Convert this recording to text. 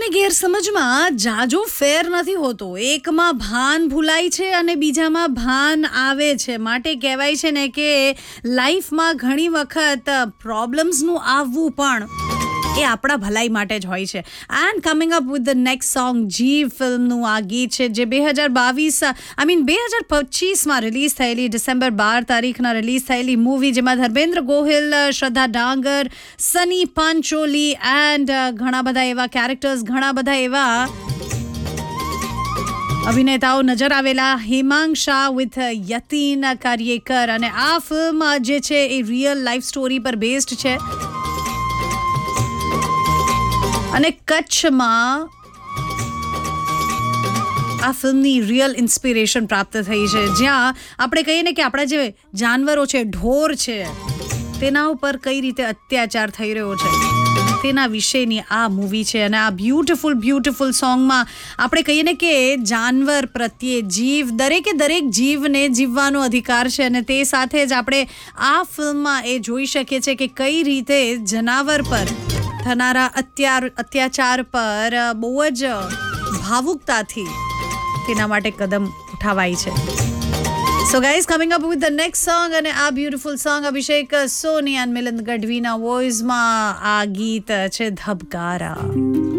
લોકોની ગેરસમજમાં જાજો ફેર નથી હોતો. એકમાં ભાન ભૂલાય છે અને બીજામાં ભાન આવે છે. માટે કહેવાય છે ને કે લાઈફમાં ઘણી વખત પ્રોબ્લેમ્સનું આવવું પણ એ આપણા ભલાઈ માટે જ હોય છે. And coming up with the next song જીવ ફિલ્મનું આ ગીત છે જે 2025માં રિલીઝ થયેલી ડિસેમ્બર 12 તારીખના રિલીઝ થયેલી મૂવી, જેમાં ધર્મેન્દ્ર ગોહિલ, શ્રદ્ધા ડાંગર, સની પાંચોલી એન્ડ ઘણા બધા એવા કેરેક્ટર્સ, ઘણા બધા એવા અભિનેતાઓ નજર આવેલા. હેમાંગ શાહ વિથ યતીન કાર્યેકર. અને આ ફિલ્મ જે છે એ રિયલ લાઈફ સ્ટોરી પર બેસ્ડ છે અને કચ્છમાં આ ફિલ્મની રિયલ ઇન્સ્પિરેશન પ્રાપ્ત થઈ છે, જ્યાં આપણે કહીએ ને કે આપણા જે જાનવરો છે, ઢોર છે, તેના ઉપર કઈ રીતે અત્યાચાર થઈ રહ્યો છે તેના વિશેની આ મૂવી છે. અને આ બ્યુટિફુલ સોંગમાં આપણે કહીએ ને કે જાનવર પ્રત્યે, દરેક જીવને જીવવાનો અધિકાર છે અને તે સાથે જ આપણે આ ફિલ્મમાં એ જોઈ શકીએ છીએ કે કઈ રીતે જનાવર પર થનારા અત્યાચાર પર બહુ જ ભાવુકતાથી તેના માટે કદમ ઉઠાવાય છે. So guys, coming up with the next song, અને આ beautiful song Abhishek Soni and Milind ગઢવીના વોઇસમાં આ ગીત છે ધબકારા.